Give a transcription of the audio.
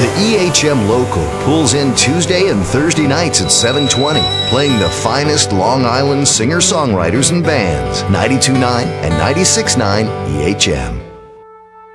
The EHM Local pulls in Tuesday and Thursday nights at 7:20, playing the finest Long Island singer-songwriters and bands. 92.9 and 96.9 EHM.